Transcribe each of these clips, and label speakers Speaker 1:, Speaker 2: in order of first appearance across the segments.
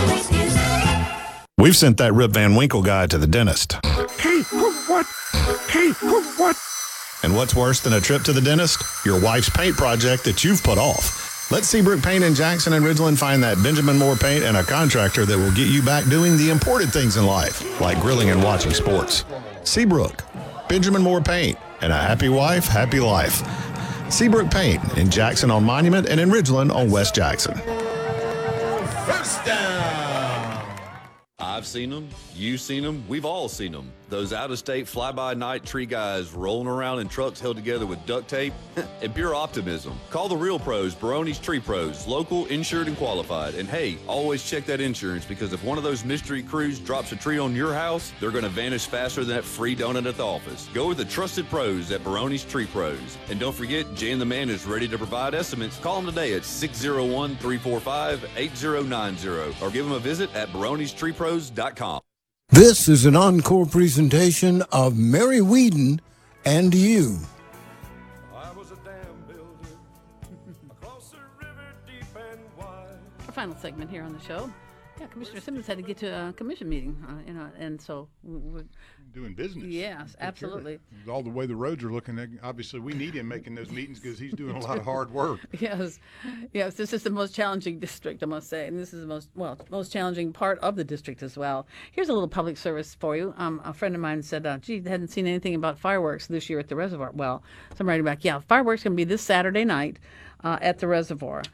Speaker 1: We've sent that Rip Van Winkle guy to the dentist.
Speaker 2: Hey, what? Hey, what?
Speaker 1: And what's worse than a trip to the dentist? Your wife's paint project that you've put off. Let Seabrook Paint in Jackson and Ridgeland find that Benjamin Moore Paint and a contractor that will get you back doing the important things in life, like grilling and watching sports. Seabrook, Benjamin Moore Paint, and a happy wife, happy life. Seabrook Paint in Jackson on Monument and in Ridgeland on West Jackson.
Speaker 3: First down. I've seen them. You've seen them. We've all seen them. Those out-of-state fly-by-night tree guys rolling around in trucks held together with duct tape and pure optimism. Call the real pros, Barone's Tree Pros, local, insured, and qualified. And hey, always check that insurance, because if one of those mystery crews drops a tree on your house, they're going to vanish faster than that free donut at the office. Go with the trusted pros at Barone's Tree Pros. And don't forget, Jay and the man is ready to provide estimates. Call them today at 601-345-8090 or give them a visit at baronestreepros.com.
Speaker 4: This is an encore presentation of Mary Whedon and You.
Speaker 5: I was a dam builder across the river deep and wide.
Speaker 6: Our final segment here on the show. Yeah, Commissioner Simmons had to get to a commission meeting, and so we're
Speaker 7: doing business.
Speaker 6: Yes, absolutely.
Speaker 7: Sure. All the way the roads are looking, obviously we need him making those meetings because he's doing a lot of hard work.
Speaker 6: Yes. This is the most challenging district, I must say, and this is the most challenging part of the district as well. Here's a little public service for you. A friend of mine said, they hadn't seen anything about fireworks this year at the reservoir. Well, so I'm writing back, fireworks going to be this Saturday night at the reservoir.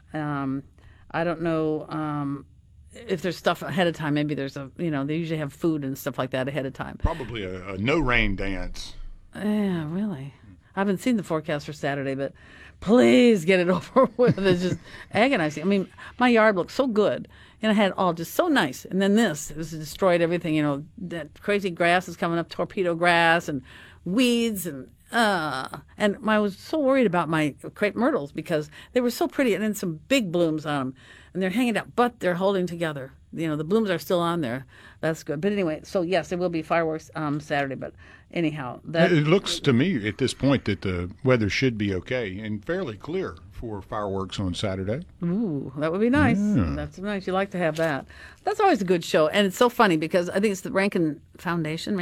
Speaker 6: I don't know if there's stuff ahead of time. Maybe there's they usually have food and stuff like that ahead of time.
Speaker 7: Probably a no-rain dance.
Speaker 6: Yeah, really. I haven't seen the forecast for Saturday, but please get it over with. It's just agonizing. I mean, my yard looked so good, and I had it all just so nice. And then this destroyed everything. That crazy grass is coming up, torpedo grass and weeds and I was so worried about my crepe myrtles because they were so pretty, and then some big blooms on them, and they're hanging out, but they're holding together. The blooms are still on there. That's good. But anyway, so yes, there will be fireworks Saturday. But anyhow,
Speaker 7: it looks to me at this point that the weather should be okay and fairly clear for fireworks on Saturday.
Speaker 6: Ooh, that would be nice. Yeah. That's nice. You like to have that. That's always a good show, and it's so funny because I think it's the Rankin Foundation.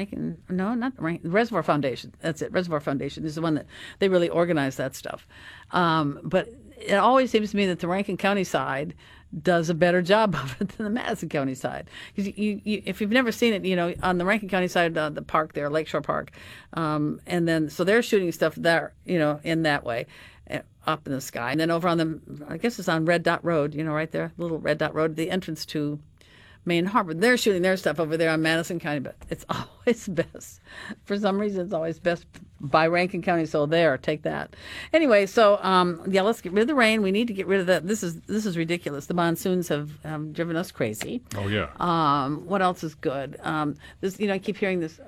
Speaker 6: The Reservoir Foundation. That's it. Reservoir Foundation is the one that they really organize that stuff. But it always seems to me that the Rankin County side does a better job of it than the Madison County side. Because if you've never seen it, on the Rankin County side, the park there, Lakeshore Park, and then so they're shooting stuff there, in that way, up in the sky. And then over on I guess it's on Red Dot Road, right there, little Red Dot Road, the entrance to Main Harbor. They're shooting their stuff over there on Madison County, but it's always best. For some reason, it's always best by Rankin County, so take that. Anyway, so, let's get rid of the rain. We need to get rid of that. This is ridiculous. The monsoons have driven us crazy.
Speaker 7: Oh, yeah.
Speaker 6: What else is good? I keep hearing this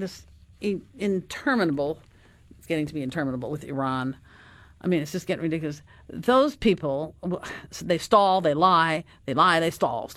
Speaker 6: interminable, it's getting to be interminable with Iran. I mean, it's just getting ridiculous. Those people, they stall, they lie, they stall,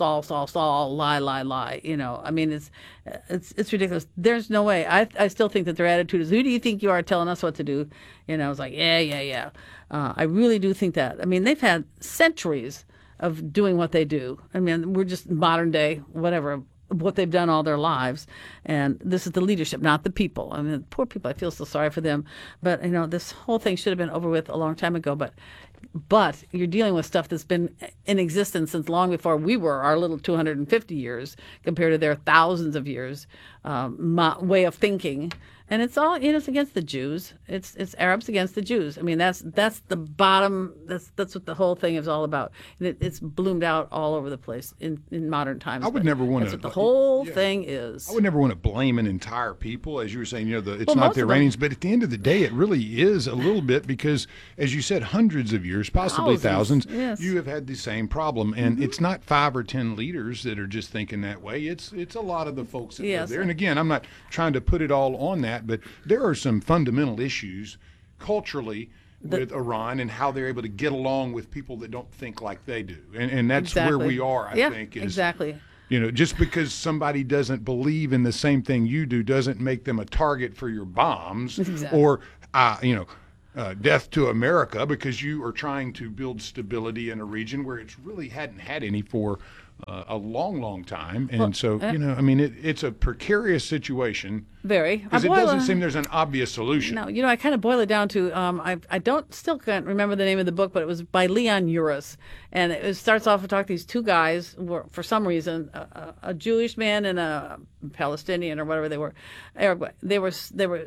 Speaker 6: lie. I mean, it's ridiculous. There's no way. I still think that their attitude is, who do you think you are telling us what to do? It's like, yeah. I really do think that. I mean, they've had centuries of doing what they do. I mean, we're just modern day, whatever, what they've done all their lives, and this is the leadership, not the people. I mean, poor people, I feel so sorry for them, but this whole thing should have been over with a long time ago, but you're dealing with stuff that's been in existence since long before we were, our little 250 years compared to their thousands of years way of thinking. And it's all, it's against the Jews. It's Arabs against the Jews. I mean, that's the bottom. That's what the whole thing is all about. And it's bloomed out all over the place in modern times.
Speaker 7: I would never want to.
Speaker 6: That's what the whole thing is.
Speaker 7: I would never want to blame an entire people, as you were saying. It's not the Iranians, but at the end of the day, it really is a little bit because, as you said, hundreds of years, possibly thousands,
Speaker 6: yes.
Speaker 7: You have had the same problem, and it's not 5 or 10 leaders that are just thinking that way. It's a lot of the folks that live there. And again, I'm not trying to put it all on that. But there are some fundamental issues culturally with Iran and how they're able to get along with people that don't think like they do. And that's where we are, I think.
Speaker 6: Exactly.
Speaker 7: Just because somebody doesn't believe in the same thing you do doesn't make them a target for your bombs or, death to America, because you are trying to build stability in a region where it really hadn't had any for a long, long time. And I mean, it's a precarious situation.
Speaker 6: Very.
Speaker 7: Because it doesn't seem there's an obvious solution.
Speaker 6: No, I kind of boil it down to, I still can't remember the name of the book, but it was by Leon Uris. And it starts off with talking to these two guys, who were, for some reason, a Jewish man and a Palestinian or whatever they were. Arab. They were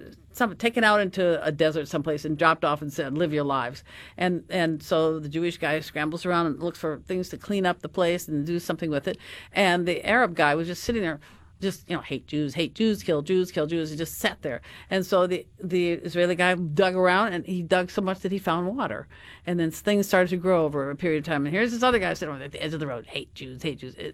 Speaker 6: taken out into a desert someplace and dropped off and said, live your lives. And so the Jewish guy scrambles around and looks for things to clean up the place and do something with it. And the Arab guy was just sitting there, hate Jews, kill Jews. He just sat there. And so the Israeli guy dug around, and he dug so much that he found water. And then things started to grow over a period of time. And here's this other guy sitting at the edge of the road, hate Jews.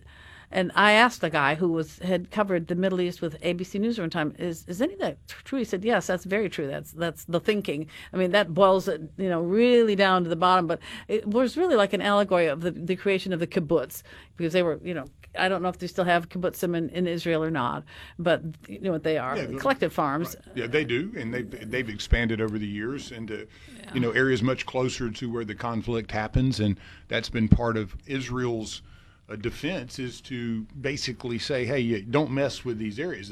Speaker 6: And I asked the guy who had covered the Middle East with ABC News one time, is any of that true? He said, yes, that's very true. That's the thinking. I mean, that boils it, really down to the bottom. But it was really like an allegory of the creation of the kibbutz, because they were, I don't know if they still have kibbutzim in Israel or not, but you know what they are, collective farms.
Speaker 7: Right. Yeah, they do, and they've expanded over the years into, areas much closer to where the conflict happens, and that's been part of Israel's defense, is to basically say, hey, don't mess with these areas.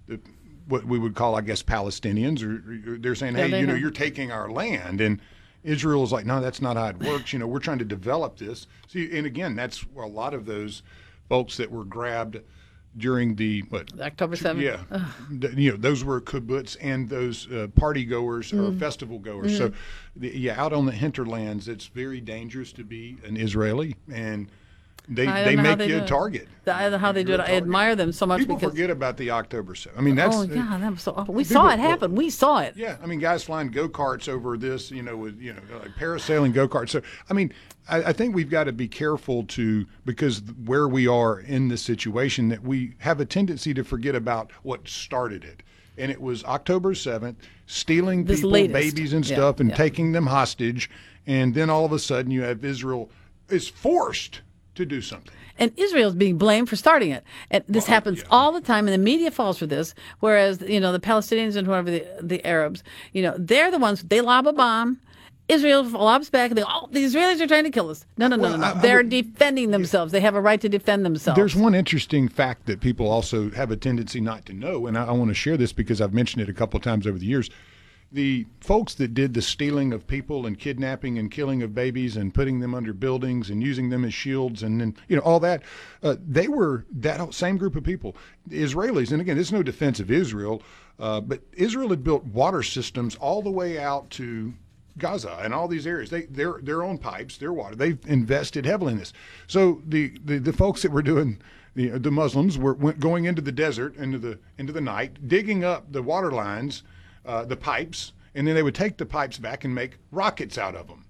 Speaker 7: What we would call, I guess, Palestinians, or they're saying, hey, you're taking our land, and Israel is like, no, that's not how it works. We're trying to develop this. See, and again, that's where a lot of those folks that were grabbed during the
Speaker 6: October 7th.
Speaker 7: Yeah, those were kibbutz and those party goers or festival goers. So, out on the hinterlands, it's very dangerous to be an Israeli, and they make you a target.
Speaker 6: I don't know how they do it. I admire them so much.
Speaker 7: People forget about the October 7th. I mean, that's
Speaker 6: that was so awful. We saw it happen. We saw it.
Speaker 7: Yeah, I mean, guys flying go-karts over this, with like parasailing go-karts. So, I mean, I think we've got to be careful because where we are in this situation, that we have a tendency to forget about what started it. And it was October 7th, stealing babies and stuff, and taking them hostage. And then all of a sudden you have Israel is forced to do something.
Speaker 6: And Israel's being blamed for starting it. And this happens all the time, and the media falls for this, whereas, the Palestinians and whoever, the Arabs, they're the ones, they lob a bomb, Israel lobs back, and they go, the Israelis are trying to kill us. No. They're defending themselves. They have a right to defend themselves.
Speaker 7: There's one interesting fact that people also have a tendency not to know, and I want to share this because I've mentioned it a couple of times over the years. The folks that did the stealing of people and kidnapping and killing of babies and putting them under buildings and using them as shields and then, all that, they were that same group of people. The Israelis, and again, this is no defense of Israel, but Israel had built water systems all the way out to Gaza and all these areas. Their own pipes, their water. They've invested heavily in this. So the folks that were doing the Muslims went going into the desert, into the night, digging up the water lines, the pipes, and then they would take the pipes back and make rockets out of them.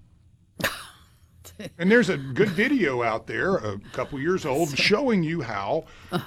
Speaker 7: And there's a good video out there, a couple years old, showing you how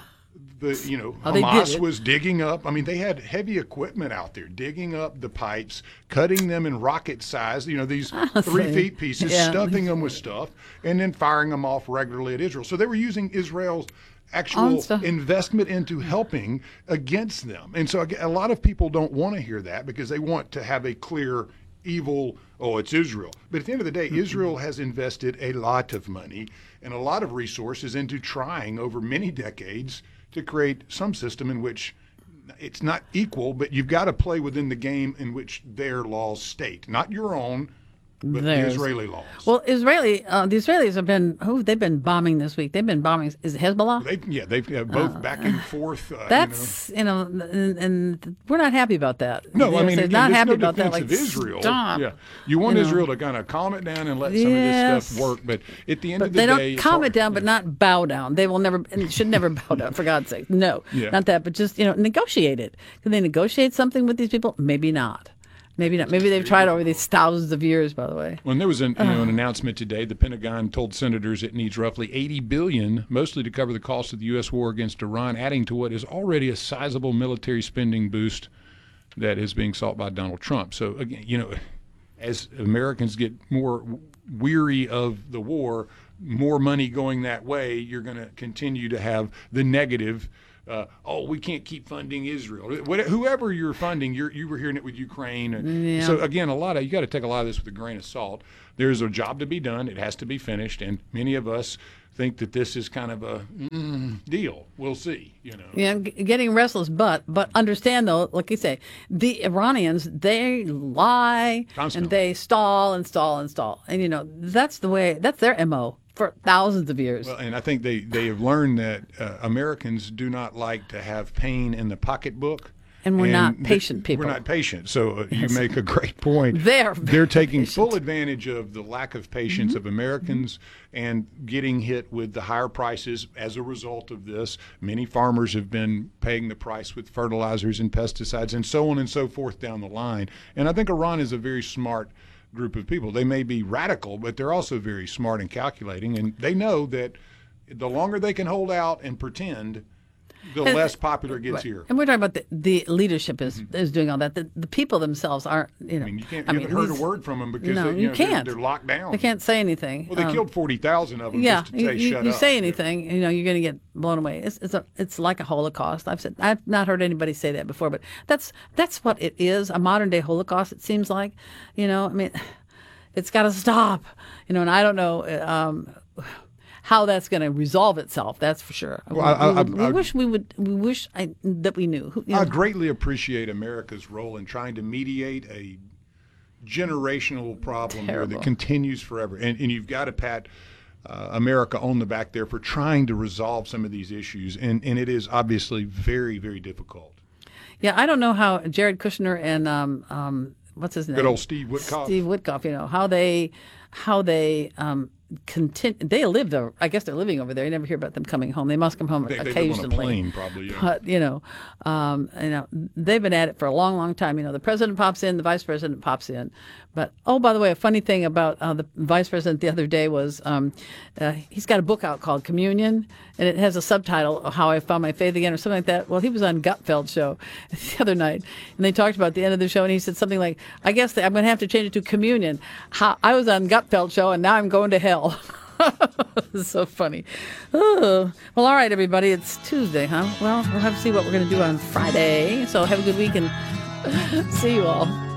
Speaker 7: Hamas was digging up. I mean, they had heavy equipment out there, digging up the pipes, cutting them in rocket size, these 3 feet pieces, stuffing them with stuff, and then firing them off regularly at Israel. So they were using Israel's actual investment into helping against them. And so a lot of people don't want to hear that because they want to have a clear evil, it's Israel. But at the end of the day, Israel has invested a lot of money and a lot of resources into trying over many decades to create some system in which it's not equal, but you've got to play within the game in which their laws state, not your own, but the Israeli laws.
Speaker 6: Well, the Israelis have been bombing this week. They've been bombing. Is it Hezbollah?
Speaker 7: They've both back and forth.
Speaker 6: That's and we're not happy about that.
Speaker 7: No, I mean,
Speaker 6: they're not happy about that.
Speaker 7: Like Israel. Stop. Yeah, you want Israel to kind of calm it down and let some of this stuff work. But at the end of the day,
Speaker 6: they don't calm it down, but not bow down. They will never and should never bow down. For God's sake, no, not that. But just negotiate it. Can they negotiate something with these people? Maybe not. Maybe not. Maybe they've tried over these thousands of years, by the way.
Speaker 7: Well, and there was an announcement today. The Pentagon told senators it needs roughly $80 billion, mostly to cover the cost of the U.S. war against Iran, adding to what is already a sizable military spending boost that is being sought by Donald Trump. So, again, as Americans get more weary of the war, more money going that way, you're going to continue to have the negative. We can't keep funding Israel. Whoever you're funding, you were hearing it with Ukraine. So again, you got to take a lot of this with a grain of salt. There's a job to be done. It has to be finished, and many of us think that this is kind of a deal. We'll see,
Speaker 6: Yeah, getting restless, but understand though, like you say, the Iranians, they lie
Speaker 7: Constantly.
Speaker 6: and they stall and stall and stall, and that's their MO for thousands of years.
Speaker 7: Well, and I think they have learned that Americans do not like to have pain in the pocketbook.
Speaker 6: And we're not patient people.
Speaker 7: We're not patient. So you make a great point.
Speaker 6: They're
Speaker 7: taking
Speaker 6: patient.
Speaker 7: full advantage of the lack of patience of Americans and getting hit with the higher prices as a result of this. Many farmers have been paying the price with fertilizers and pesticides and so on and so forth down the line. And I think Iran is a very smart group of people. They may be radical, but they're also very smart and calculating. And they know that the longer they can hold out and pretend, the less popular it gets here.
Speaker 6: And we're talking about the leadership is doing all that. The people themselves aren't,
Speaker 7: I mean, you haven't heard a word from them because
Speaker 6: you can't.
Speaker 7: They're locked down.
Speaker 6: They can't say anything.
Speaker 7: Well, they killed 40,000 of them just to say shut up.
Speaker 6: You say anything, you're going to get blown away. It's like a Holocaust. I've not heard anybody say that before, but that's what it is, a modern day Holocaust, it seems like. I mean, it's got to stop. And I don't know how that's going to resolve itself. That's for sure.
Speaker 7: Well,
Speaker 6: we wish that we knew.
Speaker 7: I greatly appreciate America's role in trying to mediate a generational problem here that continues forever. And you've got to pat America on the back there for trying to resolve some of these issues. And it is obviously very, very difficult.
Speaker 6: Yeah, I don't know how Jared Kushner and what's his name?
Speaker 7: Good old Steve Witkoff.
Speaker 6: Steve Witkoff, how they continue. They live there. I guess they're living over there. You never hear about them coming home. They must come home occasionally.
Speaker 7: They live on a plane, probably. Yeah.
Speaker 6: But they've been at it for a long, long time. The president pops in, the vice president pops in. But by the way, a funny thing about the vice president the other day was he's got a book out called Communion, and it has a subtitle, "How I Found My Faith Again," or something like that. Well, he was on Gutfeld show the other night, and they talked about the end of the show, and he said something like, "I guess I'm going to have to change it to Communion. I was on Gutfeld show, and now I'm going to hell." It's so funny. Oh. Well, all right, everybody. It's Tuesday, huh? Well, we'll have to see what we're going to do on Friday. So have a good week, and see you all.